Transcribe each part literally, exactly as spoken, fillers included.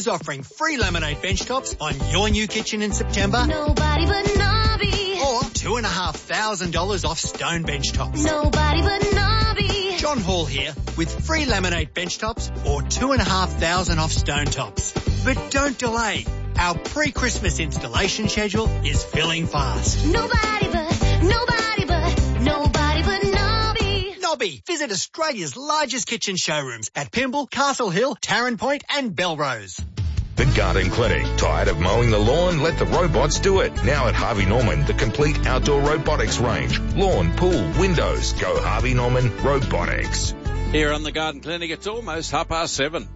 Who's offering free laminate bench tops on your new kitchen in September? Nobody but Nobby. Or two and a half thousand dollars off stone bench tops? Nobody but Nobby. John Hall here with free laminate bench tops or two and a half thousand off stone tops. But don't delay. Our pre-Christmas installation schedule is filling fast. Nobody but, nobody but, nobody but Nobby. Nobby. Visit Australia's largest kitchen showrooms at Pymble, Castle Hill, Tarrant Point and Belrose. The Garden Clinic. Tired of mowing the lawn? Let the robots do it. Now at Harvey Norman, the complete outdoor robotics range. Lawn, pool, windows. Go Harvey Norman Robotics. Here on the Garden Clinic, it's almost half past seven.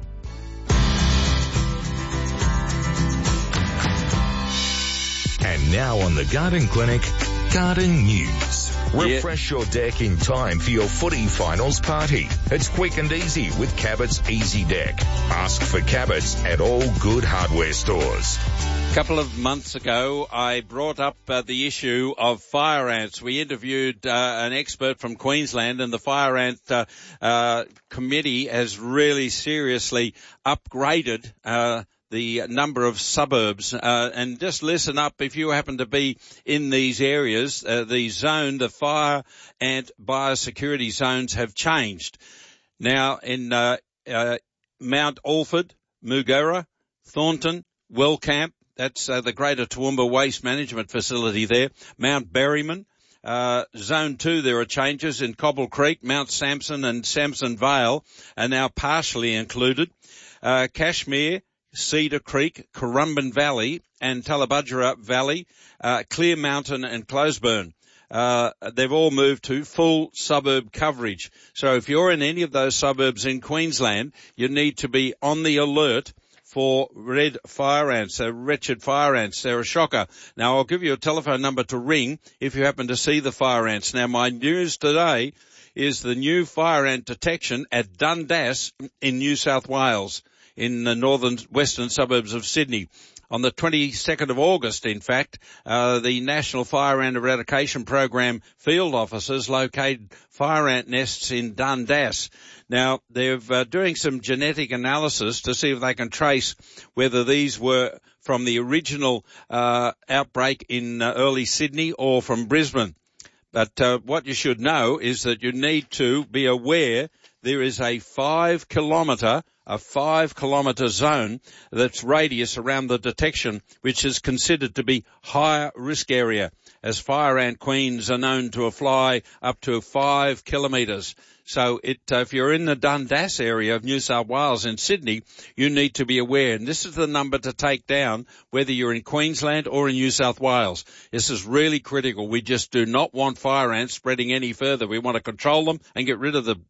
And now on the Garden Clinic, Garden News. Refresh your deck in time for your footy finals party. It's quick and easy with Cabot's Easy Deck. Ask for Cabot's at all good hardware stores. A couple of months ago, I brought up uh, the issue of fire ants. We interviewed uh, an expert from Queensland, and the fire ant uh, uh, committee has really seriously upgraded uh the number of suburbs, uh, and just listen up if you happen to be in these areas. Uh, the zone, the fire ant biosecurity zones have changed. Now in uh, uh, Mount Alford, Mugera, Thornton, Wellcamp, that's uh, the Greater Toowoomba Waste Management Facility there, Mount Berryman, uh, Zone two, there are changes in Cobble Creek, Mount Sampson and Sampson Vale are now partially included. Uh, Cashmere, Cedar Creek, Currumbin Valley and Tallabudgera Valley, uh, Clear Mountain and Closeburn. Uh, they've all moved to full suburb coverage. So if you're in any of those suburbs in Queensland, you need to be on the alert for red fire ants. They're wretched fire ants. They're a shocker. Now I'll give you a telephone number to ring if you happen to see the fire ants. Now my news today is the new fire ant detection at Dundas in New South Wales, in the northern western suburbs of Sydney. On the twenty-second of August, in fact, uh, the National Fire Ant Eradication Program field officers located fire ant nests in Dundas. Now, they're uh, doing some genetic analysis to see if they can trace whether these were from the original uh, outbreak in uh, early Sydney or from Brisbane. But uh, what you should know is that you need to be aware there is a five kilometre a five kilometre zone that's radius around the detection, which is considered to be higher risk area, as fire ant queens are known to fly up to five kilometres. So it, uh, if you're in the Dundas area of New South Wales in Sydney, you need to be aware. And this is the number to take down, whether you're in Queensland or in New South Wales. This is really critical. We just do not want fire ants spreading any further. We want to control them and get rid of the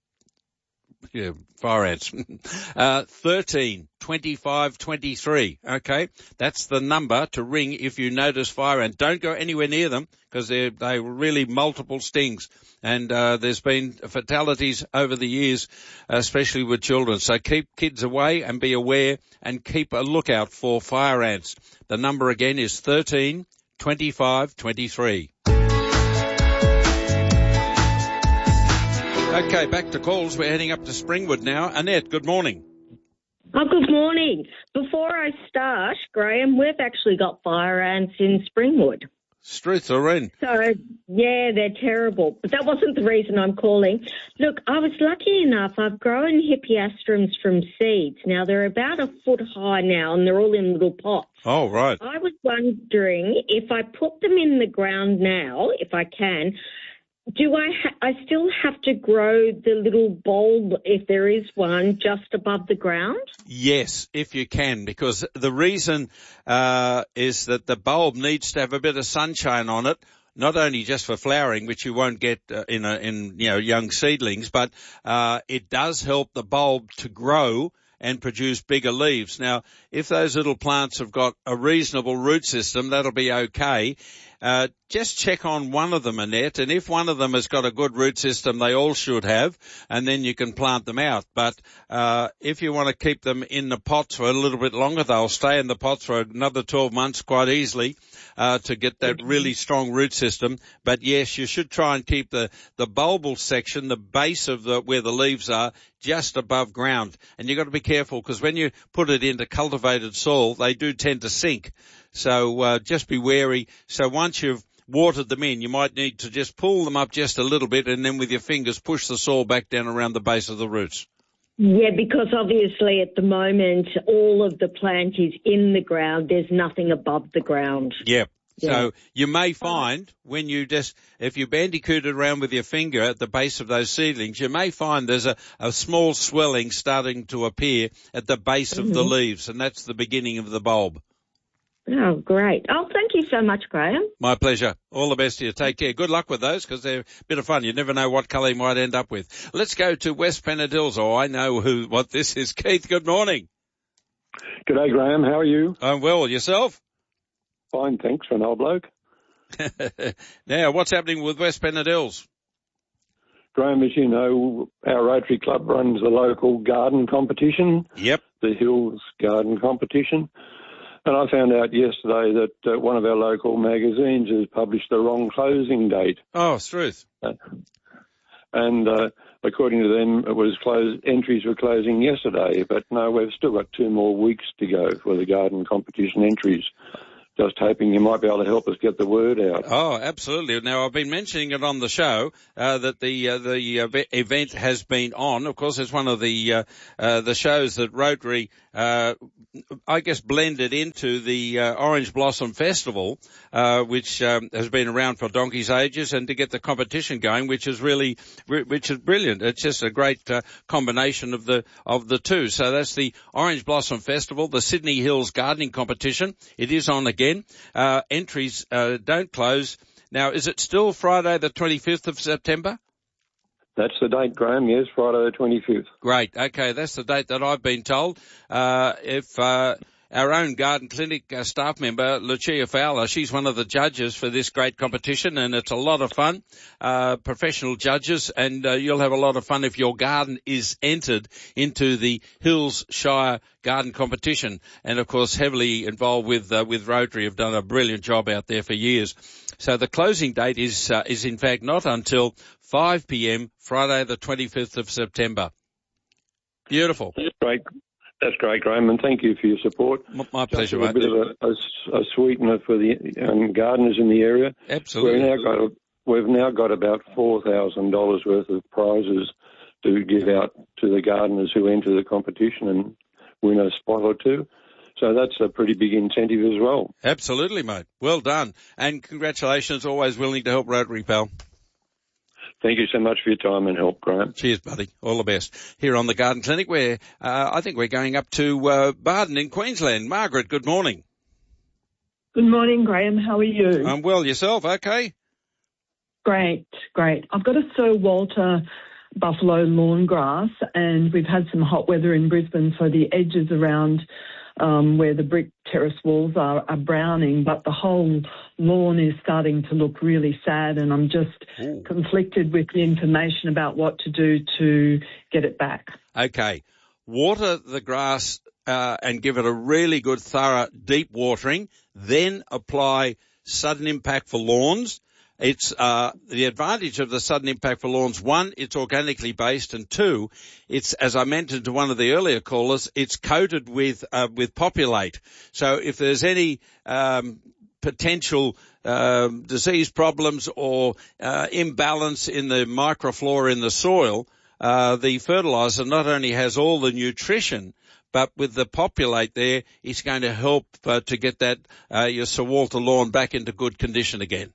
Yeah, fire ants. uh, thirteen, twenty-five, twenty-three. Okay. That's the number to ring if you notice fire ants. Don't go anywhere near them because they're, they're really multiple stings. And, uh, there's been fatalities over the years, especially with children. So keep kids away and be aware and keep a lookout for fire ants. The number again is thirteen, twenty-five, twenty-three. Okay, back to calls. We're heading up to Springwood now. Annette, good morning. Oh, good morning. Before I start, Graham, we've actually got fire ants in Springwood. Struth or in? So, yeah, they're terrible. But that wasn't the reason I'm calling. Look, I was lucky enough. I've grown hippeastrums from seeds. Now, they're about a foot high now, and they're all in little pots. Oh, right. I was wondering if I put them in the ground now, if I can, do I ha- I still have to grow the little bulb, if there is one, just above the ground? Yes, if you can, because the reason uh is that the bulb needs to have a bit of sunshine on it, not only just for flowering, which you won't get uh, in a, in you know young seedlings, but uh it does help the bulb to grow and produce bigger leaves. Now, if those little plants have got a reasonable root system, that'll be okay. uh, just check on one of them, Annette, and if one of them has got a good root system, they all should have, and then you can plant them out. But uh, if you want to keep them in the pots for a little bit longer, they'll stay in the pots for another twelve months quite easily uh, to get that really strong root system. But yes, you should try and keep the, the bulbal section, the base of the where the leaves are, just above ground. And you've got to be careful because when you put it into cultivated soil, they do tend to sink. So uh, just be wary. So once you've watered them in, you might need to just pull them up just a little bit and then with your fingers push the soil back down around the base of the roots. Yeah, because obviously at the moment all of the plant is in the ground. There's nothing above the ground. Yep. Yeah. So you may find when you just, if you bandicoot it around with your finger at the base of those seedlings, you may find there's a, a small swelling starting to appear at the base mm-hmm. of the leaves, and that's the beginning of the bulb. Oh, great. Oh, thank you so much, Graham. My pleasure. All the best to you. Take care. Good luck with those because they're a bit of fun. You never know what colour you might end up with. Let's go to West Pennadills. Oh, I know who what this is. Keith, good morning. G'day, Graham. How are you? I'm well. Yourself? Fine, thanks, for an old bloke. Now, what's happening with West Pennadills? Graham, as you know, our Rotary Club runs the local garden competition. Yep. The Hills Garden Competition. And I found out yesterday that uh, one of our local magazines has published the wrong closing date. Oh, it's truth. Uh, and uh, according to them, it was closed, entries were closing yesterday. But no, we've still got two more weeks to go for the garden competition entries. Just hoping you might be able to help us get the word out. Oh, absolutely. Now, I've been mentioning it on the show uh, that the uh, the uh, event has been on. Of course, it's one of the uh, uh, the shows that Rotary, uh, I guess, blended into the uh, Orange Blossom Festival, uh, which um, has been around for donkey's ages, and to get the competition going, which is really, which is brilliant. It's just a great uh, combination of the of the two. So that's the Orange Blossom Festival, the Sydney Hills Gardening Competition. It is on again. Uh, entries uh, don't close. Now, is it still Friday the twenty-fifth of September? That's the date, Graham, yes, Friday the twenty-fifth. Great. Okay, that's the date that I've been told. Uh, if uh, our own Garden Clinic uh, staff member, Lucia Fowler, she's one of the judges for this great competition, and it's a lot of fun. Uh, professional judges, and uh, you'll have a lot of fun if your garden is entered into the Hills Shire Garden Competition. And, of course, heavily involved with uh, with Rotary, have done a brilliant job out there for years. So the closing date is, uh, is in fact, not until five p.m. Friday the twenty-fifth of September. Beautiful. That's great. That's great, Graham, and thank you for your support. My, my pleasure, Just a mate. bit of a, a, a sweetener for the um, gardeners in the area. Absolutely. We've now got, a, we've now got about four thousand dollars worth of prizes to give out to the gardeners who enter the competition and win a spot or two. So that's a pretty big incentive as well. Absolutely, mate. Well done. And congratulations, always willing to help Rotary, pal. Thank you so much for your time and help, Graham. Cheers, buddy. All the best. Here on the Garden Clinic, where uh, I think we're going up to uh, Barden in Queensland. Margaret, good morning. Good morning, Graham. How are you? I'm well. Yourself? Okay. Great, great. I've got a Sir Walter buffalo lawn grass, and we've had some hot weather in Brisbane, so the edges around um, where the brick terrace walls are, are browning, but the whole lawn is starting to look really sad, and I'm just Ooh. conflicted with the information about what to do to get it back. Okay. Water the grass uh, and give it a really good, thorough, deep watering, then apply sudden impact for lawns. It's uh the advantage of the sudden impact for lawns. One, it's organically based, and two, it's, as I mentioned to one of the earlier callers, it's coated with uh, with Populate. So if there's any um potential um, disease problems or uh, imbalance in the microflora in the soil, uh the fertilizer not only has all the nutrition, but with the Populate there, it's going to help uh, to get that uh, your Sir Walter lawn back into good condition again.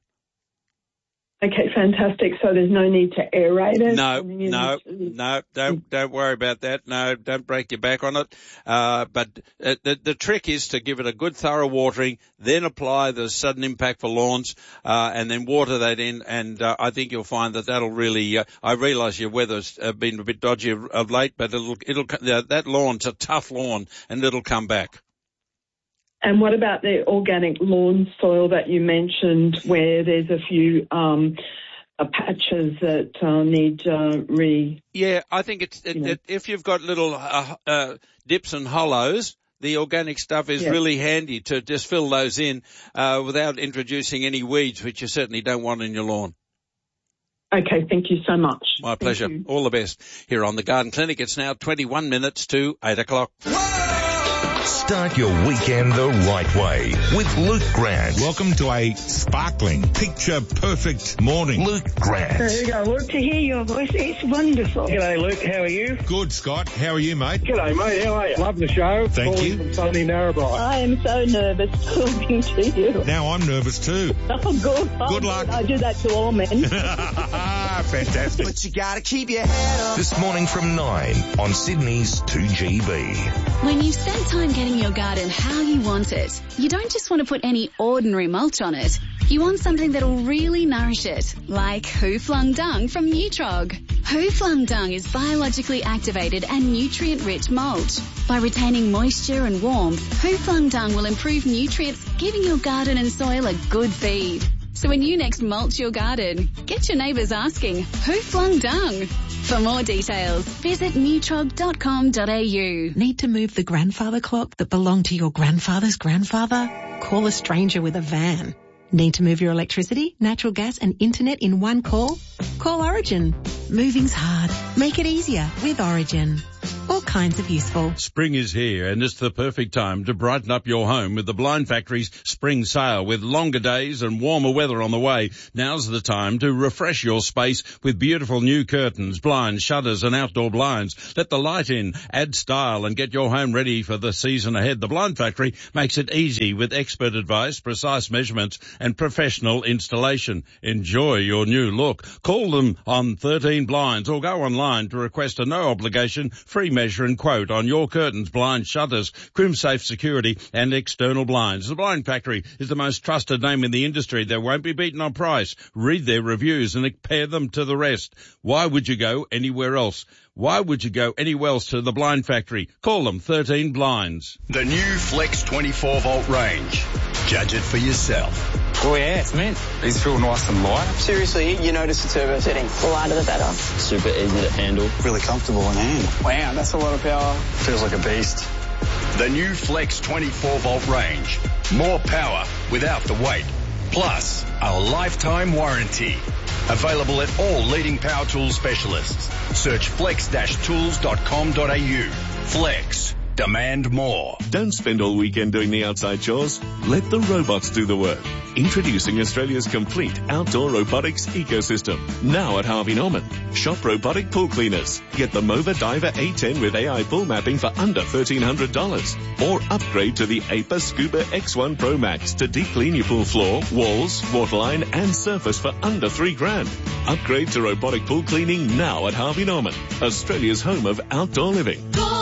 Okay, fantastic. So there's no need to aerate it? No, no, no, don't, don't worry about that. No, don't break your back on it. Uh, but uh, the, the trick is to give it a good thorough watering, then apply the sudden impact for lawns, uh, and then water that in. And, uh, I think you'll find that that'll really, uh, I realise your weather's uh, been a bit dodgy of, of late, but it'll, it'll, uh, that lawn's a tough lawn and it'll come back. And what about the organic lawn soil that you mentioned, where there's a few um, uh, patches that uh, need uh, re... Yeah, I think it's it, You know. it, if you've got little uh, uh, dips and hollows, the organic stuff is Yeah. really handy to just fill those in uh, without introducing any weeds, which you certainly don't want in your lawn. Okay, thank you so much. My Thank pleasure. you. All the best here on the Garden Clinic. It's now twenty-one minutes to eight o'clock. Start your weekend the right way with Luke Grant. Welcome to a sparkling, picture-perfect morning. Luke Grant. There you go, Luke. To hear your voice, it's wonderful. G'day, Luke. How are you? Good, Scott. How are you, mate? G'day, mate. How are you? Love the show. Thank Calling you. from sunny Narrabri. I am so nervous talking to you. Now I'm nervous too. Oh, good. Oh, Good luck. I do that to all men. Fantastic. But you gotta keep your head up. This morning from nine on Sydney's two G B. When you've spent time getting your garden how you want it, you don't just want to put any ordinary mulch on it. You want something that'll really nourish it, like Who Flung Dung from Nutrog. Who Flung Dung is biologically activated and nutrient-rich mulch. By retaining moisture and warmth, Who Flung Dung will improve nutrients, giving your garden and soil a good feed. So when you next mulch your garden, get your neighbours asking, who flung dung? For more details, visit nutrog dot com dot a u. Need to move the grandfather clock that belonged to your grandfather's grandfather? Call a stranger with a van. Need to move your electricity, natural gas and internet in one call? Call Origin. Moving's hard. Make it easier with Origin. All kinds of useful. Spring is here, and it's the perfect time to brighten up your home with the Blind Factory's spring sale. With longer days and warmer weather on the way, now's the time to refresh your space with beautiful new curtains, blinds, shutters and outdoor blinds. Let the light in, add style and get your home ready for the season ahead. The Blind Factory makes it easy with expert advice, precise measurements and professional installation. Enjoy your new look. Call them on thirteen blinds or go online to request a no-obligation free measure and quote on your curtains, blinds, shutters, crimp-safe security and external blinds. The Blind Factory is the most trusted name in the industry. They won't be beaten on price. Read their reviews and compare them to the rest. Why would you go anywhere else? Why would you go anywhere else to the Blind Factory? Call them thirteen blinds. The new Flex twenty-four volt range. Judge it for yourself. Oh yeah, it's mint. These feel nice and light. Seriously, you notice the turbo setting. The lighter the better. Super easy to handle. Really comfortable in hand. Wow, that's a lot of power. Feels like a beast. The new Flex twenty-four volt range. More power without the weight. Plus, a lifetime warranty. Available at all leading power tools specialists. Search flex dash tools dot com dot a u. Flex. Demand more. Don't spend all weekend doing the outside chores. Let the robots do the work. Introducing Australia's complete outdoor robotics ecosystem. Now at Harvey Norman. Shop robotic pool cleaners. Get the Mova Diver A ten with A I pool mapping for under thirteen hundred dollars. Or upgrade to the A P A Scuba X one Pro Max to deep clean your pool floor, walls, waterline and surface for under three grand. Upgrade to robotic pool cleaning now at Harvey Norman. Australia's home of outdoor living. Go!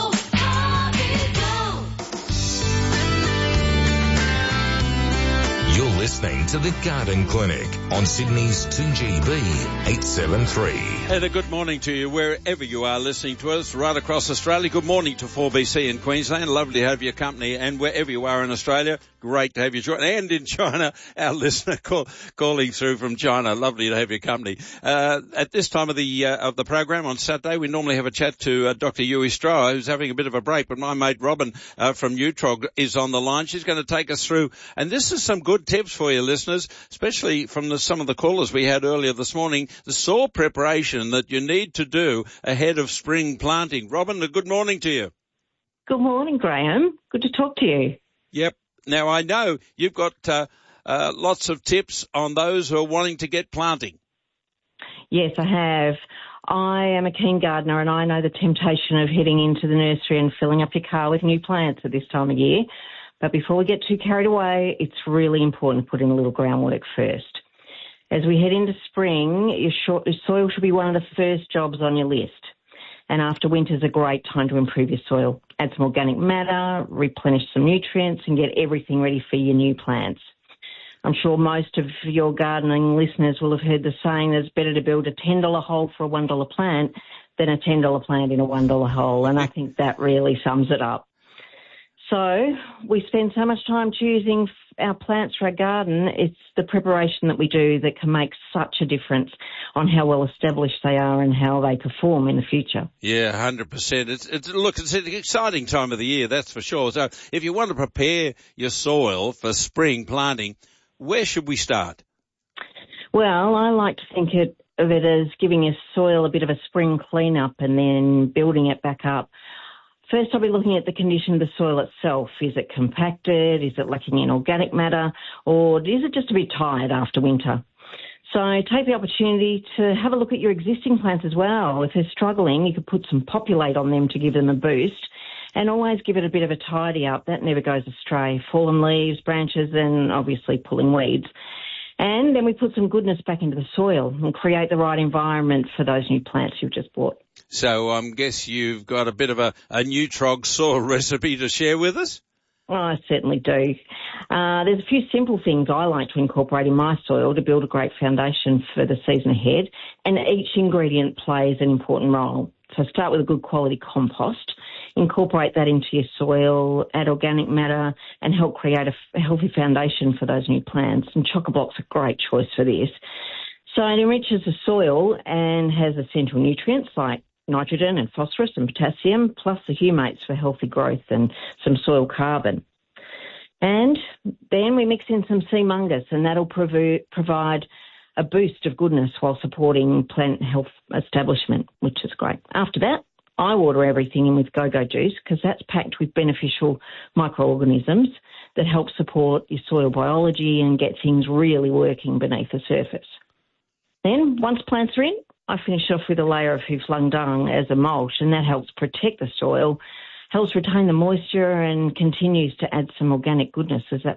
You're listening to the Garden Clinic on Sydney's two G B eight seventy-three. And a good morning to you wherever you are listening to us right across Australia. Good morning to four B C in Queensland. Lovely to have your company. And wherever you are in Australia, great to have you join. And in China, our listener call, calling through from China. Lovely to have your company. Uh, at this time of the uh, of the program on Saturday, we normally have a chat to uh, Doctor Yui Stroh, who's having a bit of a break. But my mate Robin uh, from Nutrog is on the line. She's going to take us through. And this is some good tips for you listeners, especially from the, some of the callers we had earlier this morning. The soil preparation that you need to do ahead of spring planting. Robin, a good morning to you. Good morning, Graham. Good to talk to you. Yep. Now, I know you've got uh, uh, lots of tips on those who are wanting to get planting. Yes, I have. I am a keen gardener and I know the temptation of heading into the nursery and filling up your car with new plants at this time of year. But before we get too carried away, it's really important to put in a little groundwork first. As we head into spring, your, short, your soil should be one of the first jobs on your list. And after winter is a great time to improve your soil. Add some organic matter, replenish some nutrients and get everything ready for your new plants. I'm sure most of your gardening listeners will have heard the saying that it's better to build a ten dollar hole for a one dollar plant than a ten dollar plant in a one dollar hole. And I think that really sums it up. So we spend so much time choosing our plants for our garden. It's the preparation that we do that can make such a difference on how well established they are and how they perform in the future. Yeah, one hundred percent. It's, it's, look, it's an exciting time of the year, that's for sure. So if you want to prepare your soil for spring planting, where should we start? Well, I like to think it, of it as giving your soil a bit of a spring clean-up and then building it back up. First, I'll be looking at the condition of the soil itself. Is it compacted? Is it lacking in organic matter? Or is it just a bit tired after winter? So take the opportunity to have a look at your existing plants as well. If they're struggling, you could put some Populate on them to give them a boost. And always give it a bit of a tidy up. That never goes astray. Fallen leaves, branches, and obviously pulling weeds. And then we put some goodness back into the soil and create the right environment for those new plants you've just bought. So I um, guess you've got a bit of a, a Nutrog soil recipe to share with us? Well, I certainly do. Uh, there's a few simple things I like to incorporate in my soil to build a great foundation for the season ahead, and each ingredient plays an important role. So start with a good quality compost, incorporate that into your soil, add organic matter, and help create a healthy foundation for those new plants. And Chock-a-Block's a great choice for this. So it enriches the soil and has essential nutrients like nitrogen and phosphorus and potassium, plus the humates for healthy growth and some soil carbon. And then we mix in some sea mungus, and that'll prov- provide a boost of goodness while supporting plant health establishment, which is great. After that, I water everything in with Go-Go Juice because that's packed with beneficial microorganisms that help support your soil biology and get things really working beneath the surface. Then, once plants are in, I finish off with a layer of Huflung Dung as a mulch, and that helps protect the soil, helps retain the moisture and continues to add some organic goodness as that